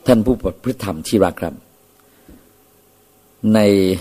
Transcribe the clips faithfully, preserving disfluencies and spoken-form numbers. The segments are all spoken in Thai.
ท่านผู้ประพฤติธรรมที่รักครับใน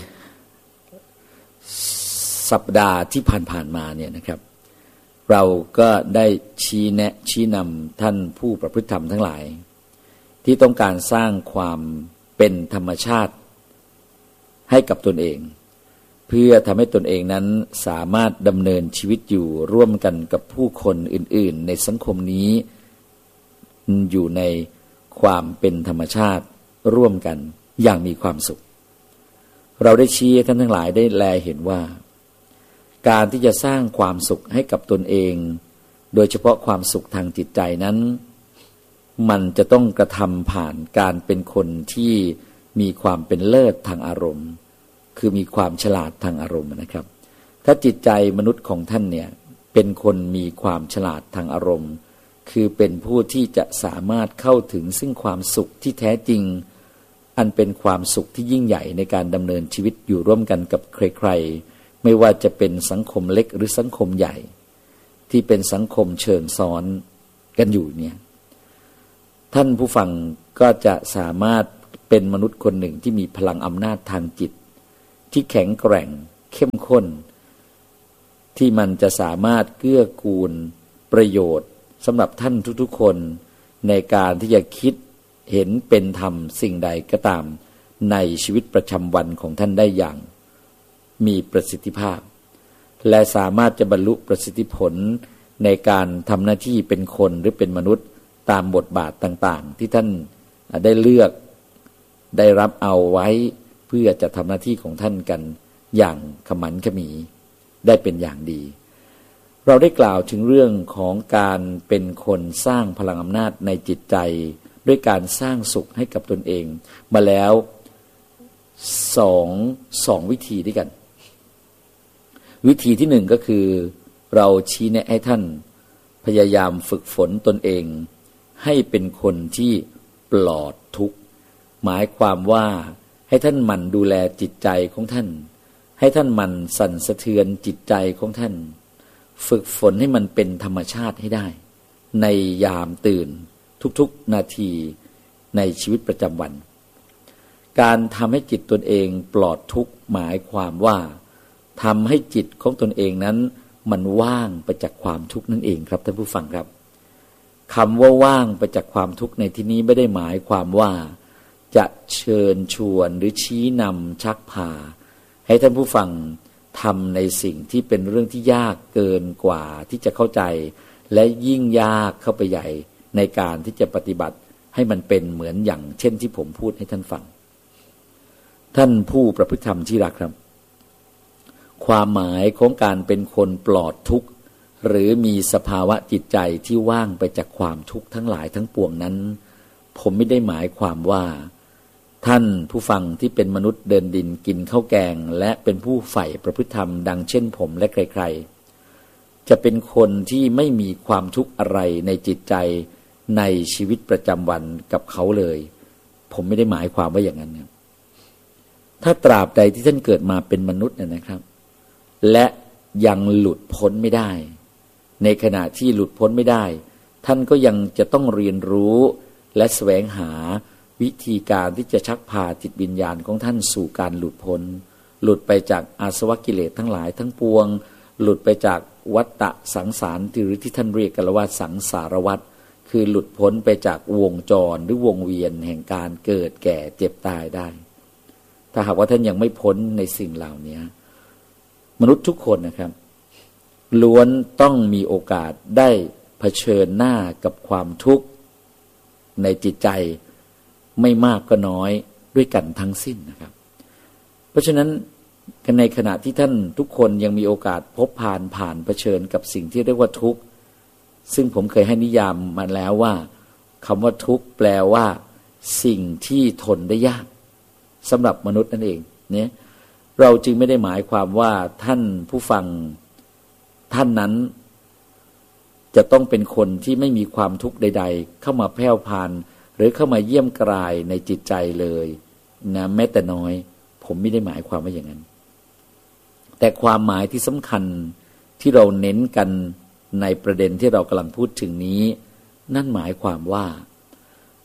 สัปดาห์ที่ผ่านๆมาเนี่ยนะครับเราก็ได้ชี้แนะชี้นำท่านผู้ประพฤติธรรมทั้งหลายที่ต้องการสร้างความเป็นธรรมชาติให้กับตนเองเพื่อทำให้ตนเองนั้นสามารถดำเนินชีวิตอยู่ร่วมกันกับผู้คนอื่นๆในสังคมนี้อยู่ในความเป็นธรรมชาติร่วมกันอย่างมีความสุขเราได้ชี้ให้ท่านทั้งหลายได้แลเห็นว่าการที่จะสร้างความสุขให้กับตนเองโดยเฉพาะความสุขทางจิตใจนั้นมันจะต้องกระทำผ่านการเป็นคนที่มีความเป็นเลิศทางอารมณ์คือมีความฉลาดทางอารมณ์นะครับถ้าจิตใจมนุษย์ของท่านเนี่ยเป็นคนมีความฉลาดทางอารมณ์คือเป็นผู้ที่จะสามารถเข้าถึงซึ่งความสุขที่แท้จริงอันเป็นความสุขที่ยิ่งใหญ่ในการดำเนินชีวิตอยู่ร่วมกันกับใครๆไม่ว่าจะเป็นสังคมเล็กหรือสังคมใหญ่ที่เป็นสังคมเชิงซ้อนกันอยู่เนี่ยท่านผู้ฟังก็จะสามารถเป็นมนุษย์คนหนึ่งที่มีพลังอำนาจทางจิตที่แข็งแกร่งเข้มข้นที่มันจะสามารถเกื้อกูลประโยชน์สำหรับท่านทุกๆคนในการที่จะคิดเห็นเป็นธรรมสิ่งใดก็ตามในชีวิตประจำวันของท่านได้อย่างมีประสิทธิภาพและสามารถจะบรรลุประสิทธิผลในการทำหน้าที่เป็นคนหรือเป็นมนุษย์ตามบทบาทต่างๆที่ท่านได้เลือกได้รับเอาไว้เพื่อจะทำหน้าที่ของท่านกันอย่างขมันขมีได้เป็นอย่างดีเราได้กล่าวถึงเรื่องของการเป็นคนสร้างพลังอำนาจในจิตใจด้วยการสร้างสุขให้กับตนเองมาแล้วสองสองวิธีด้วยกันวิธีที่หนึ่งก็คือเราชี้แนะให้ท่านพยายามฝึกฝนตนเองให้เป็นคนที่ปลอดทุกข์หมายความว่าให้ท่านหมั่นดูแลจิตใจของท่านให้ท่านหมั่นสั่นสะเทือนจิตใจของท่านฝึกฝนให้มันเป็นธรรมชาติให้ได้ในยามตื่นทุกๆนาทีในชีวิตประจำวันการทำให้จิตตนเองปลอดทุกข์หมายความว่าทำให้จิตของตนเองนั้นมันว่างไปจากความทุกข์นั่นเองครับท่านผู้ฟังครับคำว่าว่างไปจากความทุกข์ในที่นี้ไม่ได้หมายความว่าจะเชิญชวนหรือชี้นำชักพาให้ท่านผู้ฟังทำในสิ่งที่เป็นเรื่องที่ยากเกินกว่าที่จะเข้าใจและยิ่งยากเข้าไปใหญ่ในการที่จะปฏิบัติให้มันเป็นเหมือนอย่างเช่นที่ผมพูดให้ท่านฟังท่านผู้ประพฤติธรรมที่รักครับความหมายของการเป็นคนปลอดทุกข์หรือมีสภาวะจิตใจที่ว่างไปจากความทุกข์ทั้งหลายทั้งปวงนั้นผมไม่ได้หมายความว่าท่านผู้ฟังที่เป็นมนุษย์เดินดินกินข้าวแกงและเป็นผู้ใฝ่ประพฤติธรรมดังเช่นผมและใครๆจะเป็นคนที่ไม่มีความทุกข์อะไรในจิตใจในชีวิตประจำวันกับเขาเลยผมไม่ได้หมายความว่าอย่างนั้นครับถ้าตราบใดที่ท่านเกิดมาเป็นมนุษย์เนี่ยนะครับและยังหลุดพ้นไม่ได้ในขณะที่หลุดพ้นไม่ได้ท่านก็ยังจะต้องเรียนรู้และแสวงหาวิธีการที่จะชักพาจิตวิญญาณของท่านสู่การหลุดพ้นหลุดไปจากอาสวะกิเลสทั้งหลายทั้งปวงหลุดไปจากวัฏฏะสังสารหรือที่ท่านเรียกกันว่าสังสารวัฏคือหลุดพ้นไปจากวงจรหรือวงเวียนแห่งการเกิดแก่เจ็บตายได้ถ้าหากว่าท่านยังไม่พ้นในสิ่งเหล่านี้มนุษย์ทุกคนนะครับล้วนต้องมีโอกาสได้เผชิญหน้ากับความทุกข์ในจิตใจไม่มากก็น้อยด้วยกันทั้งสิ้นนะครับเพราะฉะนั้นในขณะที่ท่านทุกคนยังมีโอกาสพบผ่านผ่านเผชิญกับสิ่งที่เรียกว่าทุกข์ซึ่งผมเคยให้นิยามมาแล้วว่าคำว่าทุกข์แปลว่าสิ่งที่ทนได้ยากสำหรับมนุษย์นั่นเองเนี่ยเราจึงไม่ได้หมายความว่าท่านผู้ฟังท่านนั้นจะต้องเป็นคนที่ไม่มีความทุกข์ใดๆเข้ามาแผ่วพานหรือเข้ามาเยี่ยมกรายในจิตใจเลยนะแม้แต่น้อยผมไม่ได้หมายความว่าอย่างนั้นแต่ความหมายที่สำคัญที่เราเน้นกันในประเด็นที่เรากำลังพูดถึงนี้นั่นหมายความว่า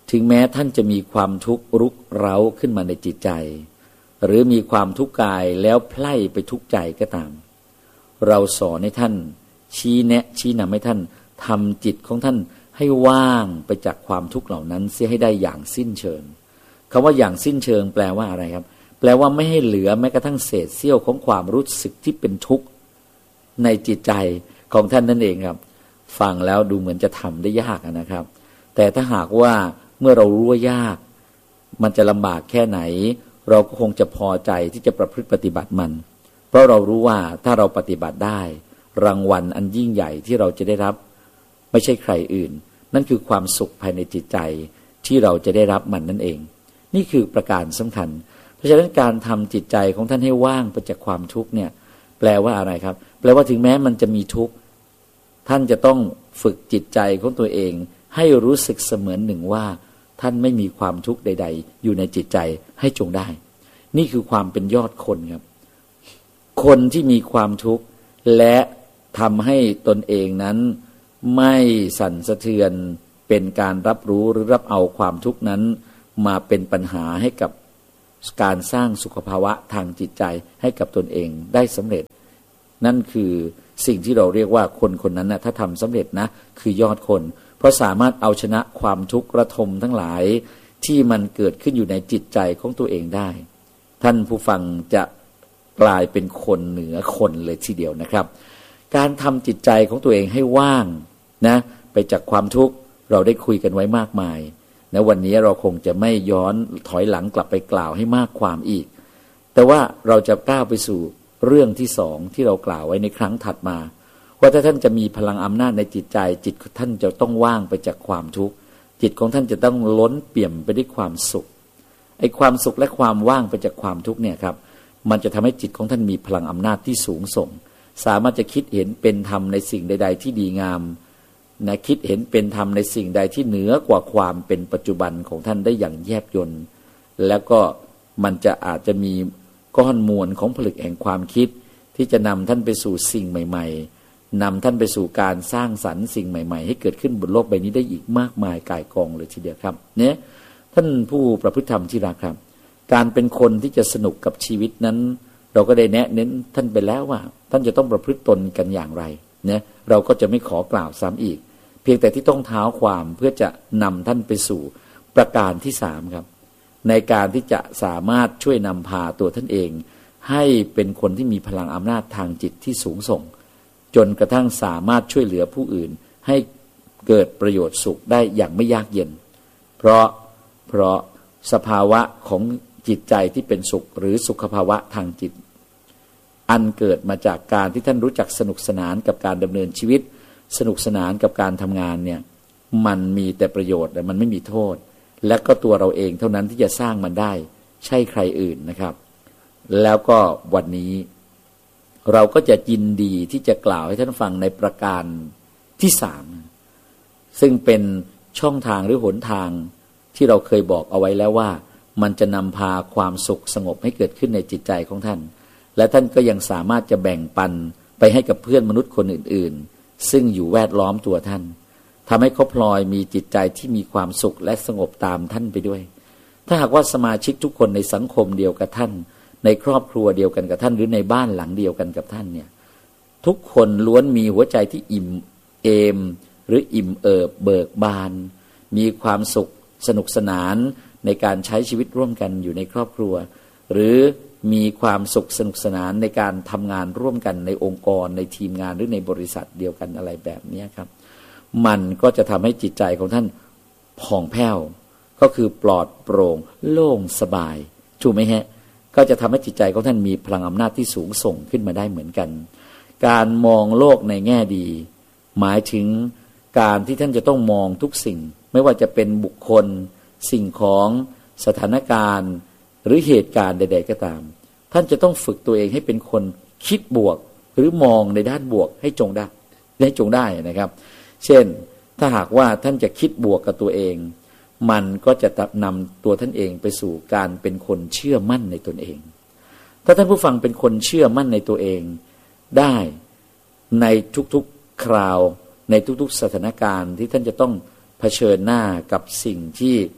ถึงแม้ท่านจะมีความทุกข์รุกเร้าขึ้นมาในจิตใจหรือมีความทุกข์กายแล้วไพล่ไปทุกข์ใจก็ตามเราสอนให้ท่านชี้แนะชี้นำให้ท่านทำจิตของท่านให้ว่างไปจากความทุกข์เหล่านั้นเสียให้ได้อย่างสิ้นเชิงคำว่าอย่างสิ้นเชิงแปลว่าอะไรครับแปลว่าไม่ให้เหลือแม้กระทั่งเศษเสี้ยวของความรู้สึกที่เป็นทุกข์ในจิตใจของท่านนั่นเองครับฟังแล้วดูเหมือนจะทำได้ยากนะครับแต่ถ้าหากว่าเมื่อเรารู้ว่ายากมันจะลำบากแค่ไหนเราก็คงจะพอใจที่จะประพฤติปฏิบัติมันเพราะเรารู้ว่าถ้าเราปฏิบัติได้รางวัลอันยิ่งใหญ่ที่เราจะได้รับไม่ใช่ใครอื่นนั่นคือความสุขภายในจิตใจที่เราจะได้รับมันนั่นเองนี่คือประการสำคัญเพราะฉะนั้นการทำจิตใจของท่านให้ว่างไปจากความทุกข์เนี่ยแปลว่าอะไรครับแปลว่าถึงแม้มันจะมีทุกข์ท่านจะต้องฝึกจิตใจของตัวเองให้รู้สึกเสมือนหนึ่งว่าท่านไม่มีความทุกข์ใดๆอยู่ในจิตใจให้จงได้นี่คือความเป็นยอดคนครับคนที่มีความทุกข์และทำให้ตนเองนั้นไม่สั่นสะเทือนเป็นการรับรู้หรือรับเอาความทุกข์นั้นมาเป็นปัญหาให้กับการสร้างสุขภาวะทางจิตใจให้กับตนเองได้สำเร็จนั่นคือสิ่งที่เราเรียกว่าคนคนนั้นนะถ้าทำสำเร็จนะคือยอดคนเพราะสามารถเอาชนะความทุกข์ระทมทั้งหลายที่มันเกิดขึ้นอยู่ในจิตใจของตัวเองได้ท่านผู้ฟังจะกลายเป็นคนเหนือคนเลยทีเดียวนะครับการทำจิตใจของตัวเองให้ว่างนะไปจากความทุกข์เราได้คุยกันไว้มากมายนะวันนี้เราคงจะไม่ย้อนถอยหลังกลับไปกล่าวให้มากความอีกแต่ว่าเราจะก้าวไปสู่เรื่องที่สองที่เรากล่าวไว้ในครั้งถัดมาว่าถ้าท่านจะมีพลังอำนาจในจิตใจจิตของท่านจะต้องว่างไปจากความทุกข์จิตของท่านจะต้องล้นเปี่ยมไปด้วยความสุขไอ้ความสุขและความว่างไปจากความทุกข์เนี่ยครับมันจะทำให้จิตของท่านมีพลังอำนาจที่สูงส่งสามารถจะคิดเห็นเป็นธรรมในสิ่งใดๆที่ดีงามนะคิดเห็นเป็นธรรมในสิ่งใดที่เหนือกว่าความเป็นปัจจุบันของท่านได้อย่างแยบยลแล้วก็มันจะอาจจะมีก้อนมวลของผลึกแห่งความคิดที่จะนำท่านไปสู่สิ่งใหม่ๆนำท่านไปสู่การสร้างสรรค์สิ่งใหม่ๆให้เกิดขึ้นบนโลกใบนี้ได้อีกมากมายก่ายกองเลยทีเดียวครับเนี่ยท่านผู้ประพฤติธรรมที่รักครับการเป็นคนที่จะสนุกกับชีวิตนั้นเราก็ได้แนะเน้นท่านไปแล้วว่าท่านจะต้องประพฤติตนกันอย่างไรเนี่ยเราก็จะไม่ขอกล่าวซ้ำอีกเพียงแต่ที่ต้องเท้าความเพื่อจะนำท่านไปสู่ประการที่สามครับในการที่จะสามารถช่วยนำพาตัวท่านเองให้เป็นคนที่มีพลังอำนาจทางจิตที่สูงส่งจนกระทั่งสามารถช่วยเหลือผู้อื่นให้เกิดประโยชน์สุขได้อย่างไม่ยากเย็นเพราะเพราะสภาวะของจิตใจที่เป็นสุขหรือสุขภาวะทางจิตอันเกิดมาจากการที่ท่านรู้จักสนุกสนานกับการดำเนินชีวิตสนุกสนานกับการทำงานเนี่ยมันมีแต่ประโยชน์แต่มันไม่มีโทษและก็ตัวเราเองเท่านั้นที่จะสร้างมันได้ใช่ใครอื่นนะครับแล้วก็วันนี้เราก็จะยินดีที่จะกล่าวให้ท่านฟังในประการที่สามซึ่งเป็นช่องทางหรือหนทางที่เราเคยบอกเอาไว้แล้วว่ามันจะนำพาความสุขสงบให้เกิดขึ้นในจิตใจของท่านและท่านก็ยังสามารถจะแบ่งปันไปให้กับเพื่อนมนุษย์คนอื่นๆซึ่งอยู่แวดล้อมตัวท่านทำให้เขาพลอยมีจิตใจที่มีความสุขและสงบตามท่านไปด้วยถ้าหากว่าสมาชิกทุกคนในสังคมเดียวกับท่านในครอบครัวเดียวกันกับท่านหรือในบ้านหลังเดียวกันกับท่านเนี่ยทุกคนล้วนมีหัวใจที่อิ่มเอมหรืออิ่มเอิบเบิกบานมีความสุขสนุกสนานในการใช้ชีวิตร่วมกันอยู่ในครอบครัวหรือมีความสุขสนุกสนานในการทำงานร่วมกันในองค์กรในทีมงานหรือในบริษัทเดียวกันอะไรแบบนี้ครับมันก็จะทำให้จิตใจของท่านผ่องแผ้วก็คือปลอดโปร่งโล่งสบายถูกไหมฮะก็จะทำให้จิตใจของท่านมีพลังอำนาจที่สูงส่งขึ้นมาได้เหมือนกันการมองโลกในแง่ดีหมายถึงการที่ท่านจะต้องมองทุกสิ่งไม่ว่าจะเป็นบุคคลสิ่งของสถานการณ์หรือเหตุการณ์ใดๆก็ตามท่านจะต้องฝึกตัวเองให้เป็นคนคิดบวกหรือมองในด้านบวกให้จงได้ให้จงได้นะครับเช่นถ้าหากว่าท่านจะคิดบวกกับตัวเองมันก็จะนำตัวท่านเองไปสู่การเป็นคนเชื่อมั่นในตนเองถ้าท่านผู้ฟังเป็นคนเชื่อมั่นในตัวเองได้ในทุกๆคราวในทุกๆสถานการณ์ที่ท่านจะต้องเผชิญหน้ากับสิ่งที่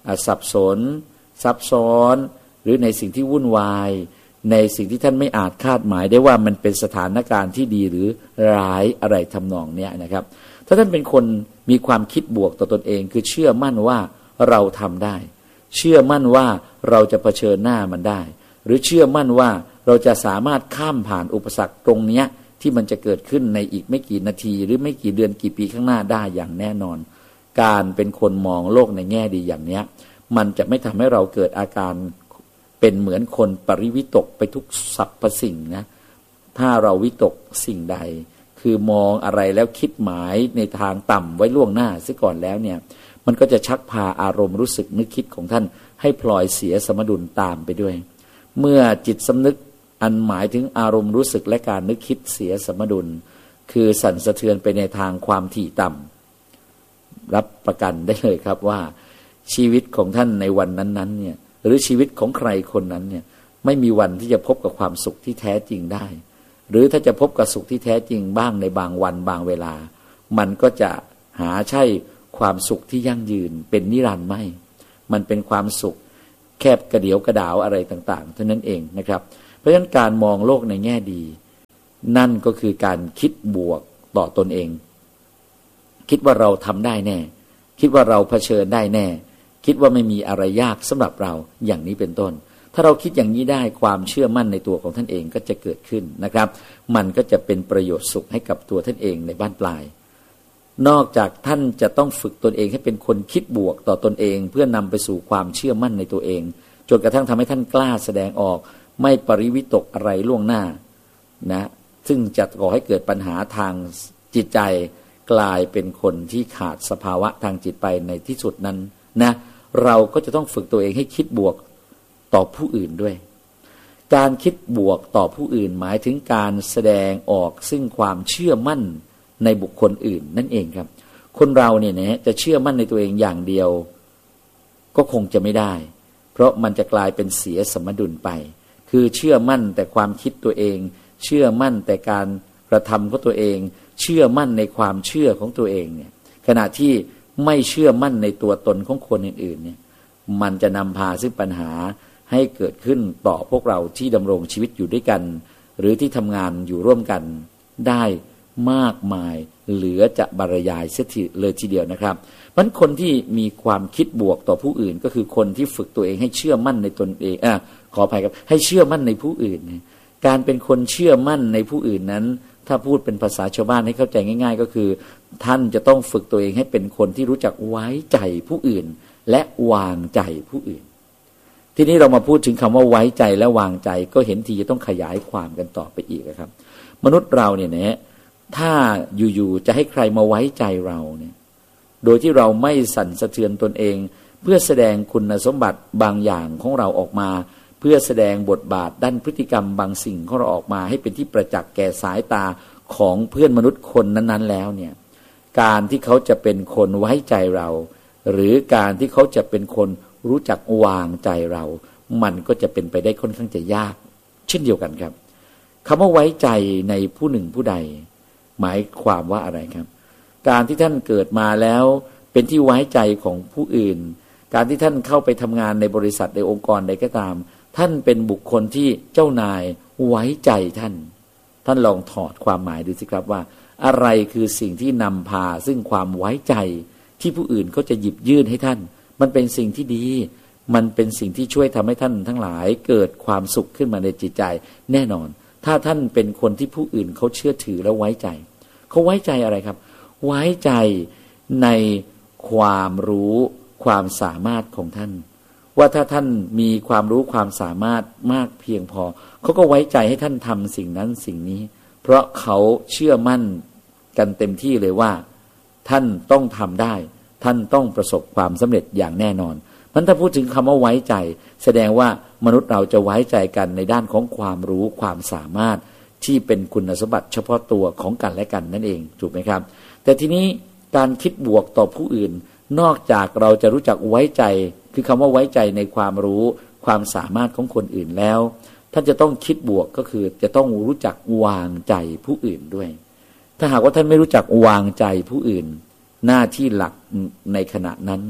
สับสนซับซ้อนหรือในสิ่งที่วุ่นวายในสิ่งที่ท่านไม่อาจคาดหมายได้ว่ามันเป็นสถานการณ์ที่ดีหรือร้ายอะไรทำนองเนี้ยนะครับถ้าท่านเป็นคนมีความคิดบวกต่อตนเองคือเชื่อมั่นว่าเราทำได้เชื่อมั่นว่าเราจะเผชิญหน้ามันได้หรือเชื่อมั่นว่าเราจะสามารถข้ามผ่านอุปสรรคตรงเนี้ยที่มันจะเกิดขึ้นในอีกไม่กี่นาทีหรือไม่กี่เดือนกี่ปีข้างหน้าได้อย่างแน่นอนการเป็นคนมองโลกในแง่ดีอย่างเนี้ยมันจะไม่ทำให้เราเกิดอาการเป็นเหมือนคนปริวิตกไปทุกสรรพสิ่งนะถ้าเราวิตกสิ่งใดคือมองอะไรแล้วคิดหมายในทางต่ำไว้ล่วงหน้าซะก่อนแล้วเนี่ยมันก็จะชักพาอารมณ์รู้สึกนึกคิดของท่านให้พลอยเสียสมดุลตามไปด้วยเมื่อจิตสำนึกอันหมายถึงอารมณ์รู้สึกและการนึกคิดเสียสมดุลคือสั่นสะเทือนไปในทางความถี่ต่ำรับประกันได้เลยครับว่าชีวิตของท่านในวันนั้นๆเนี่ยหรือชีวิตของใครคนนั้นเนี่ยไม่มีวันที่จะพบกับความสุขที่แท้จริงได้หรือถ้าจะพบกับสุขที่แท้จริงบ้างในบางวันบางเวลามันก็จะหาใช่ความสุขที่ยั่งยืนเป็นนิรันดร์ไม่มันเป็นความสุขแคบกระเดียวกระดาวอะไรต่างๆเท่านั้นเองนะครับเพราะฉะนั้นการมองโลกในแง่ดีนั่นก็คือการคิดบวกต่อตนเองคิดว่าเราทำได้แน่คิดว่าเราเผชิญได้แน่คิดว่าไม่มีอะไรยากสำหรับเราอย่างนี้เป็นต้นถ้าเราคิดอย่างนี้ได้ความเชื่อมั่นในตัวของท่านเองก็จะเกิดขึ้นนะครับมันก็จะเป็นประโยชน์สุขให้กับตัวท่านเองในบ้านปลายนอกจากท่านจะต้องฝึกตนเองให้เป็นคนคิดบวกต่อตนเองเพื่อนำไปสู่ความเชื่อมั่นในตัวเองจนกระทั่งทำให้ท่านกล้าแสดงออกไม่ปริวิตกอะไรล่วงหน้านะซึ่งจะก่อให้เกิดปัญหาทางจิตใจกลายเป็นคนที่ขาดสภาวะทางจิตไปในที่สุดนั้นนะเราก็จะต้องฝึกตัวเองให้คิดบวกต่อผู้อื่นด้วยการคิดบวกต่อผู้อื่นหมายถึงการแสดงออกซึ่งความเชื่อมั่นในบุคคลอื่นนั่นเองครับคนเราเนี่ยนะจะเชื่อมั่นในตัวเองอย่างเดียวก็คงจะไม่ได้เพราะมันจะกลายเป็นเสียสมดุลไปคือเชื่อมั่นแต่ความคิดตัวเองเชื่อมั่นแต่การกระทำของตัวเองเชื่อมั่นในความเชื่อของตัวเองเนี่ยขณะที่ไม่เชื่อมั่นในตัวตนของคนอื่นๆเนี่ยมันจะนำพาซึ่งปัญหาให้เกิดขึ้นต่อพวกเราที่ดำรงชีวิตอยู่ด้วยกันหรือที่ทำงานอยู่ร่วมกันได้มากมายเหลือจะบรรยายเสียทีเลยทีเดียวนะครับเพราะคนที่มีความคิดบวกต่อผู้อื่นก็คือคนที่ฝึกตัวเองให้เชื่อมั่นในตนเองอ่ะขออภัยครับให้เชื่อมั่นในผู้อื่นการเป็นคนเชื่อมั่นในผู้อื่นนั้นถ้าพูดเป็นภาษาชาวบ้านให้เข้าใจง่ายๆก็คือท่านจะต้องฝึกตัวเองให้เป็นคนที่รู้จักไว้ใจผู้อื่นและวางใจผู้อื่นทีนี้เรามาพูดถึงคำว่าไว้ใจและวางใจก็เห็นทีจะต้องขยายความกันต่อไปอีกนะครับมนุษย์เราเนี่ยนะถ้าอยู่ๆจะให้ใครมาไว้ใจเราเนี่ยโดยที่เราไม่สั่นสะเทือนตนเองเพื่อแสดงคุณสมบัติบางอย่างของเราออกมาเพื่อแสดงบทบาทด้านพฤติกรรมบางสิ่งของเราออกมาให้เป็นที่ประจักษ์แก่สายตาของเพื่อนมนุษย์คนนั้นๆแล้วเนี่ยการที่เขาจะเป็นคนไว้ใจเราหรือการที่เขาจะเป็นคนรู้จักวางใจเรามันก็จะเป็นไปได้ค่อนข้างจะยากเช่นเดียวกันครับคำว่าไว้ใจในผู้หนึ่งผู้ใดหมายความว่าอะไรครับการที่ท่านเกิดมาแล้วเป็นที่ไว้ใจของผู้อื่นการที่ท่านเข้าไปทำงานในบริษัทในองค์กรใดก็ตามท่านเป็นบุคคลที่เจ้านายไว้ใจท่านท่านลองถอดความหมายดูสิครับว่าอะไรคือสิ่งที่นำพาซึ่งความไว้ใจที่ผู้อื่นเขาจะหยิบยื่นให้ท่านมันเป็นสิ่งที่ดีมันเป็นสิ่งที่ช่วยทำให้ท่านทั้งหลายเกิดความสุขขึ้นมาในจิตใจแน่นอนถ้าท่านเป็นคนที่ผู้อื่นเขาเชื่อถือและไว้ใจเขาไว้ใจอะไรครับไว้ใจในความรู้ความสามารถของท่านว่าถ้าท่านมีความรู้ความสามารถมากเพียงพอเขาก็ไว้ใจให้ท่านทำสิ่งนั้นสิ่งนี้เพราะเขาเชื่อมั่นกันเต็มที่เลยว่าท่านต้องทำได้ท่านต้องประสบความสำเร็จอย่างแน่นอนมันถ้าพูดถึงคำว่าไว้ใจแสดงว่ามนุษย์เราจะไว้ใจกันในด้านของความรู้ความสามารถที่เป็นคุณสมบัติเฉพาะตัวของกันและกันนั่นเองถูกไหมครับแต่ทีนี้การคิดบวกต่อผู้อื่นนอกจากเราจะรู้จักไว้ใจคือคำว่าไว้ใจในความรู้ความสามารถของคนอื่นแล้วท่านจะต้องคิดบวกก็คือจะต้องรู้จักวางใจผู้อื่นด้วยถ้าหากว่าท่านไม่รู้จักวางใจผู้อื่นหน้าที่หลักในขณะนั้นหรือ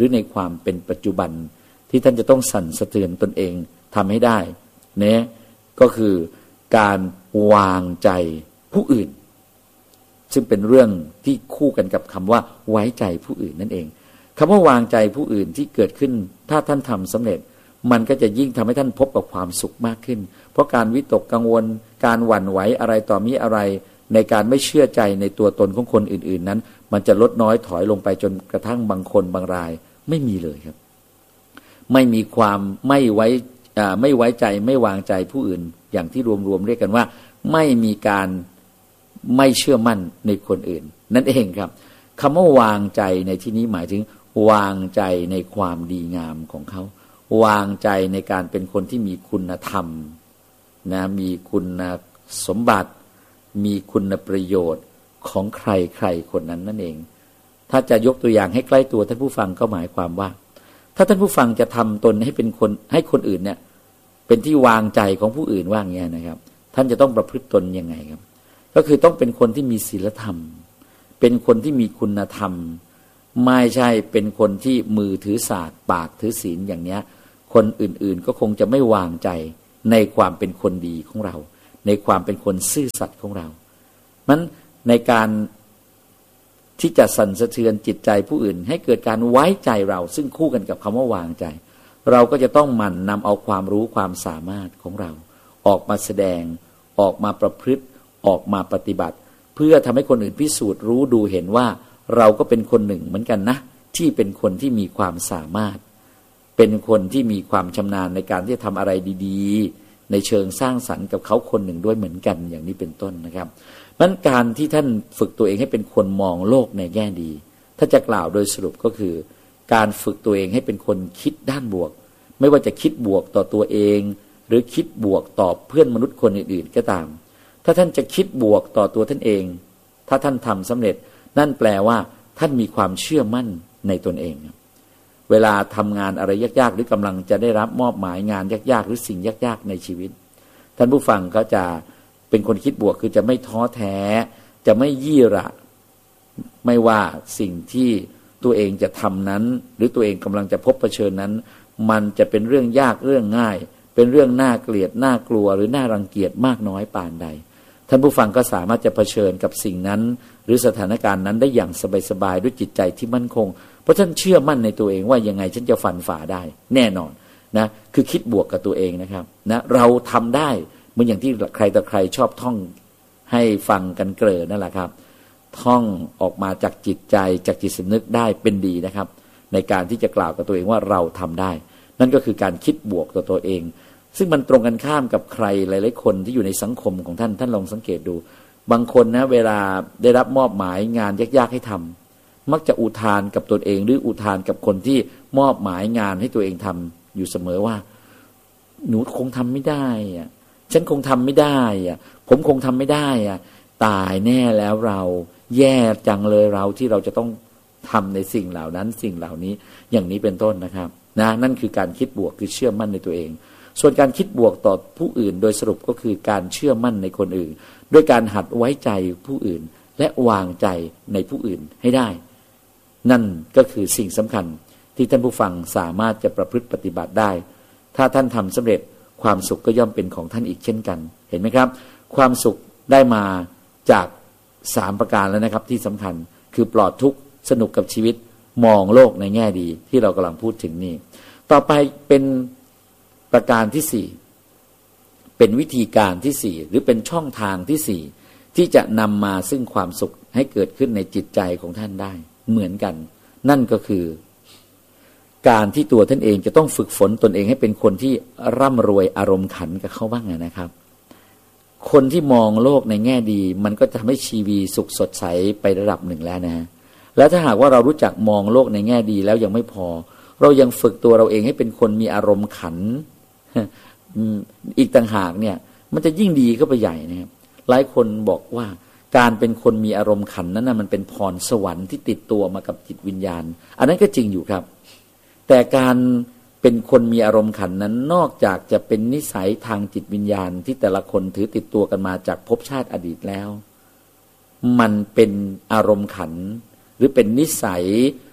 รือในความเป็นปัจจุบันที่ท่านจะต้องสั่นสะเทือนตนเองทำให้ได้เนี่ยก็คือการวางใจผู้อื่นซึ่งเป็นเรื่องที่คู่กันกับคำว่าไว้ใจผู้อื่นนั่นเองคำว่าวางใจผู้อื่นที่เกิดขึ้นถ้าท่านทำสำเร็จมันก็จะยิ่งทำให้ท่านพบกับความสุขมากขึ้นเพราะการวิตกกังวลการหวั่นไหวอะไรต่อมีอะไรในการไม่เชื่อใจในตัวตนของคนอื่นๆนั้นมันจะลดน้อยถอยลงไปจนกระทั่งบางคนบางรายไม่มีเลยครับไม่มีความไม่ไว้ไม่ไว้ใจไม่วางใจผู้อื่นอย่างที่รวมๆเรียกกันว่าไม่มีการไม่เชื่อมั่นในคนอื่นนั่นเองครับคำว่าวางใจในที่นี้หมายถึงวางใจในความดีงามของเขาวางใจในการเป็นคนที่มีคุณธรรมนะมีคุณสมบัติมีคุณประโยชน์ของใครใครคนนั้นนั่นเองถ้าจะยกตัวอย่างให้ใกล้ตัวท่านผู้ฟังก็หมายความว่าถ้าท่านผู้ฟังจะทำตนให้เป็นคนให้คนอื่นเนี่ยเป็นที่วางใจของผู้อื่นว่าอย่างนี้นะครับท่านจะต้องประพฤติตนยังไงครับก็คือต้องเป็นคนที่มีศีลธรรมเป็นคนที่มีคุณธรรมไม่ใช่เป็นคนที่มือถือศาสตร์ปากถือศีลอย่างเนี้ยคนอื่นๆก็คงจะไม่วางใจในความเป็นคนดีของเราในความเป็นคนซื่อสัตย์ของเรามันในการที่จะสั่นสะเทือนจิตใจผู้อื่นให้เกิดการไว้ใจเราซึ่งคู่กันกับคำว่าวางใจเราก็จะต้องหมั่นนำเอาความรู้ความสามารถของเราออกมาแสดงออกมาประพฤติออกมาปฏิบัติเพื่อทำให้คนอื่นพิสูจน์รู้ดูเห็นว่าเราก็เป็นคนหนึ่งเหมือนกันนะที่เป็นคนที่มีความสามารถเป็นคนที่มีความชำนาญในการที่จะทำอะไรดีๆในเชิงสร้างสรรค์กับเขาคนหนึ่งด้วยเหมือนกันอย่างนี้เป็นต้นนะครับเพราะฉะนั้นการที่ท่านฝึกตัวเองให้เป็นคนมองโลกในแง่ดีถ้าจะกล่าวโดยสรุปก็คือการฝึกตัวเองให้เป็นคนคิดด้านบวกไม่ว่าจะคิดบวกต่อตัวเองหรือคิดบวกต่อเพื่อนมนุษย์คนอื่นๆก็ตามถ้าท่านจะคิดบวกต่อตัวท่านเองถ้าท่านทำสำเร็จนั่นแปลว่าท่านมีความเชื่อมั่นในตนเองเวลาทำงานอะไรยากๆหรือกำลังจะได้รับมอบหมายงานยากๆหรือสิ่งยากๆในชีวิตท่านผู้ฟังก็จะเป็นคนคิดบวกคือจะไม่ท้อแท้จะไม่ยี่หระไม่ว่าสิ่งที่ตัวเองจะทำนั้นหรือตัวเองกำลังจะพบเผชิญนั้นมันจะเป็นเรื่องยากเรื่องง่ายเป็นเรื่องน่าเกลียดน่ากลัวหรือน่ารังเกียจมากน้อยปานใดท่านผู้ฟังก็สามารถจะเผชิญกับสิ่งนั้นหรือสถานการณ์นั้นได้อย่างสบายๆด้วยจิตใจที่มั่นคงเพราะท่านเชื่อมั่นในตัวเองว่ายังไงฉันจะฟันฝ่าได้แน่นอนนะคือคิดบวกกับตัวเองนะครับนะเราทำได้เหมือนอย่างที่ใครต่อใครชอบท่องให้ฟังกันเกลอนั่นแหละครับท่องออกมาจากจิตใจจากจิตสำนึกได้เป็นดีนะครับในการที่จะกล่าวกับตัวเองว่าเราทำได้นั่นก็คือการคิดบวกต่อตัวเองซึ่งมันตรงกันข้ามกับใครหลายๆคนที่อยู่ในสังคมของท่านท่านลองสังเกตดูบางคนนะเวลาได้รับมอบหมายงานยากๆให้ทำมักจะอุทานกับตนเองหรืออุทานกับคนที่มอบหมายงานให้ตัวเองทำอยู่เสมอว่าหนูคงทำไม่ได้อะฉันคงทำไม่ได้อะผมคงทำไม่ได้อะตายแน่แล้วเราแย่จังเลยเราที่เราจะต้องทำในสิ่งเหล่านั้นสิ่งเหล่านี้อย่างนี้เป็นต้นนะครับนะนั่นคือการคิดบวกคือเชื่อมั่นในตัวเองส่วนการคิดบวกต่อผู้อื่นโดยสรุปก็คือการเชื่อมั่นในคนอื่นด้วยการหัดไว้ใจผู้อื่นและวางใจในผู้อื่นให้ได้นั่นก็คือสิ่งสำคัญที่ท่านผู้ฟังสามารถจะประพฤติปฏิบัติได้ถ้าท่านทำสำเร็จความสุขก็ย่อมเป็นของท่านอีกเช่นกันเห็นไหมครับความสุขได้มาจากสามประการแล้วนะครับที่สำคัญคือปลอดทุกข์สนุกกับชีวิตมองโลกในแง่ดีที่เรากำลังพูดถึงนี่ต่อไปเป็นประการที่สี่เป็นวิธีการที่สี่หรือเป็นช่องทางที่สี่ที่จะนำมาซึ่งความสุขให้เกิดขึ้นในจิตใจของท่านได้เหมือนกันนั่นก็คือการที่ตัวท่านเองจะต้องฝึกฝนตนเองให้เป็นคนที่ร่ำรวยอารมณ์ขันกับเขาบ้างนะครับคนที่มองโลกในแง่ดีมันก็จะทำให้ชีวิตสุขสดใสไประดับหนึ่งแล้วนะแล้วถ้าหากว่าเรารู้จักมองโลกในแง่ดีแล้วยังไม่พอเรายังฝึกตัวเราเองให้เป็นคนมีอารมณ์ขันอีกต่างหากเนี่ยมันจะยิ่งดีเข้าไปใหญ่นะครับหลายคนบอกว่าการเป็นคนมีอารมณ์ขันนั้นนะมันเป็นพรสวรรค์ที่ติดตัวมากับจิตวิญญาณอันนั้นก็จริงอยู่ครับแต่การเป็นคนมีอารมณ์ขันนั้นนอกจากจะเป็นนิสัยทางจิตวิญญาณที่แต่ละคนถือติดตัวกันมาจากภพชาติอดีตแล้วมันเป็นอารมณ์ขันหรือเป็นนิสัย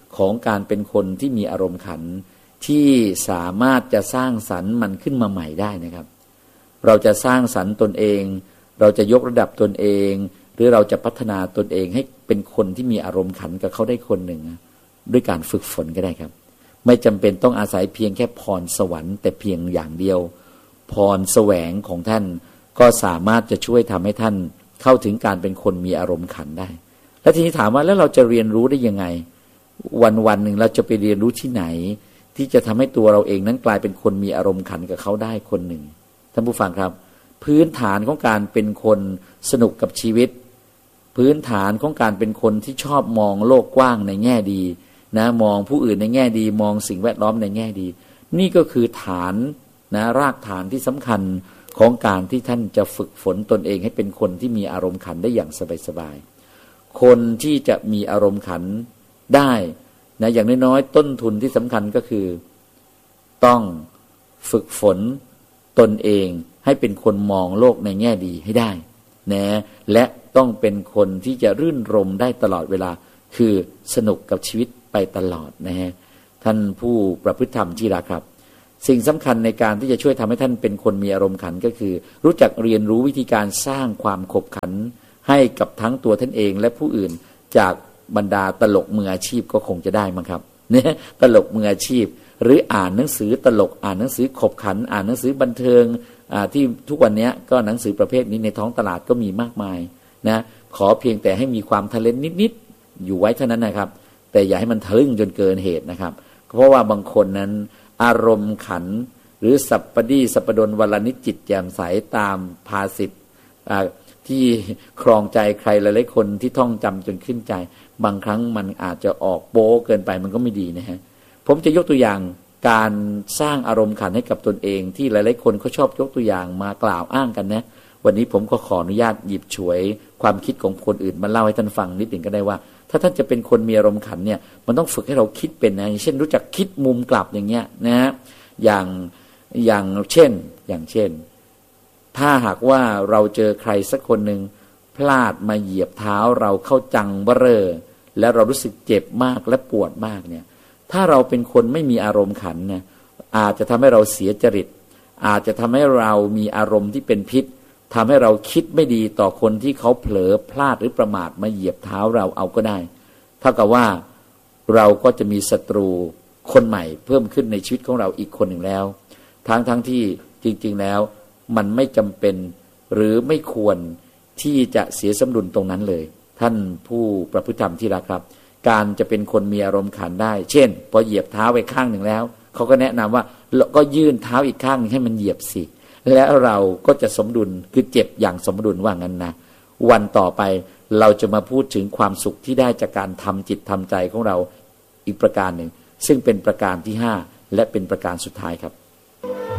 ของการเป็นคนที่มีอารมณ์ขันที่สามารถจะสร้างสรรค์มันขึ้นมาใหม่ได้นะครับเราจะสร้างสรรค์ตนเองเราจะยกระดับตนเองหรือเราจะพัฒนาตนเองให้เป็นคนที่มีอารมณ์ขันกับเขาได้คนหนึ่งด้วยการฝึกฝนก็ได้ครับไม่จำเป็นต้องอาศัยเพียงแค่พรสวรรค์แต่เพียงอย่างเดียวพรแสวงของท่านก็สามารถจะช่วยทำให้ท่านเข้าถึงการเป็นคนมีอารมณ์ขันได้แล้วทีนี้ถามว่าแล้วเราจะเรียนรู้ได้ยังไงวันวันหนึ่งเราจะไปเรียนรู้ที่ไหนที่จะทำให้ตัวเราเองนั้นกลายเป็นคนมีอารมณ์ขันกับเขาได้คนหนึ่งท่านผู้ฟังครับพื้นฐานของการเป็นคนสนุกกับชีวิตพื้นฐานของการเป็นคนที่ชอบมองโลกกว้างในแง่ดีนะมองผู้อื่นในแง่ดีมองสิ่งแวดล้อมในแง่ดีนี่ก็คือฐานนะรากฐานที่สำคัญของการที่ท่านจะฝึกฝนตนเองให้เป็นคนที่มีอารมณ์ขันได้อย่างสบายๆคนที่จะมีอารมณ์ขันได้นะอย่างน้อยๆต้นทุนที่สำคัญก็คือต้องฝึกฝนตนเองให้เป็นคนมองโลกในแง่ดีให้ได้นะและต้องเป็นคนที่จะรื่นรมได้ตลอดเวลาคือสนุกกับชีวิตไปตลอดนะฮะท่านผู้ประพฤติธรรมที่รักครับสิ่งสำคัญในการที่จะช่วยทำให้ท่านเป็นคนมีอารมณ์ขันก็คือรู้จักเรียนรู้วิธีการสร้างความขบขันให้กับทั้งตัวท่านเองและผู้อื่นจากบรรดาตลกมืออาชีพก็คงจะได้มั้งครับเนี่ยตลกมืออาชีพหรืออ่านหนังสือตลกอ่านหนังสือขบขันอ่านหนังสือบันเทิงที่ทุกวันนี้ก็หนังสือประเภทนี้ในท้องตลาดก็มีมากมายนะขอเพียงแต่ให้มีความทะเลนนิดๆอยู่ไว้เท่านั้นนะครับแต่อย่าให้มันทะลึ่งจนเกินเหตุนะครับเพราะว่าบางคนนั้นอารมณ์ขันหรือสัปปดีสัปปดลวลนิจจิตแจ่มใสตามภาษิตที่ครองใจใครหลายๆคนที่ท่องจำจนขึ้นใจบางครั้งมันอาจจะออกโป๊เกินไปมันก็ไม่ดีนะฮะผมจะยกตัวอย่างการสร้างอารมณ์ขันให้กับตนเองที่หลายๆคนเขาชอบยกตัวอย่างมากล่าวอ้างกันนะวันนี้ผมก็ขออนุญาตหยิบฉวยความคิดของคนอื่นมาเล่าให้ท่านฟังนิดหนึ่งก็ได้ว่าถ้าท่านจะเป็นคนมีอารมณ์ขันเนี่ยมันต้องฝึกให้เราคิดเป็นนะเช่นรู้จักคิดมุมกลับอย่างเงี้ยนะฮะอย่างอย่างเช่นอย่างเช่นถ้าหากว่าเราเจอใครสักคนหนึ่งพลาดมาเหยียบเท้าเราเข้าจังเบ้อแล้วเรารู้สึกเจ็บมากและปวดมากเนี่ยถ้าเราเป็นคนไม่มีอารมณ์ขันเนี่ยอาจจะทำให้เราเสียจริตอาจจะทำให้เรามีอารมณ์ที่เป็นพิษทำให้เราคิดไม่ดีต่อคนที่เขาเผลอพลาดหรือประมาทมาเหยียบเท้าเราเอาก็ได้เท่ากับว่าเราก็จะมีศัตรูคนใหม่เพิ่มขึ้นในชีวิตของเราอีกคนหนึ่งแล้วทั้งทั้งที่จริงๆแล้วมันไม่จำเป็นหรือไม่ควรที่จะเสียสมดุลตรงนั้นเลยท่านผู้ประพฤติธรรมที่รักครับการจะเป็นคนมีอารมณ์ขันได้เช่นพอเหยียบเท้าไปข้างหนึ่งแล้วเขาก็แนะนำว่าก็ยื่นเท้าอีกข้างนึงให้มันเหยียบสิและเราก็จะสมดุลคือเจ็บอย่างสมดุลว่างั้นนะวันต่อไปเราจะมาพูดถึงความสุขที่ได้จากการทำจิตทำใจของเราอีกประการหนึ่งซึ่งเป็นประการที่ห้าและเป็นประการสุดท้ายครับ